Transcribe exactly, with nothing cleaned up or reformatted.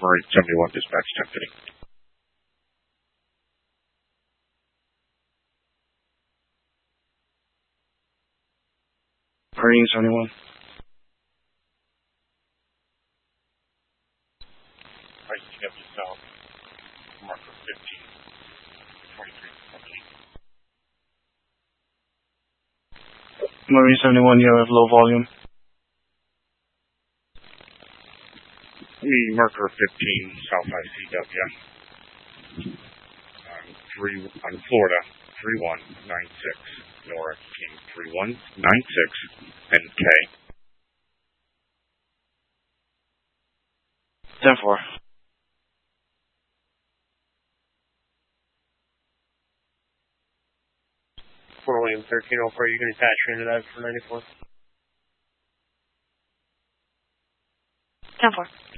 for eight seventy-one, dispatch ten fifty. For eight seventy-one. I C W South, marker fifteen, twenty-three twenty-eight. Marine seventy-one, you have low volume. We marker fifteen, South I C W. Um, three on Florida, three one nine six. Nora King three one nine six N K. ten four. Fort William thirteen oh four, you can attach her into that for ninety-four. ten four.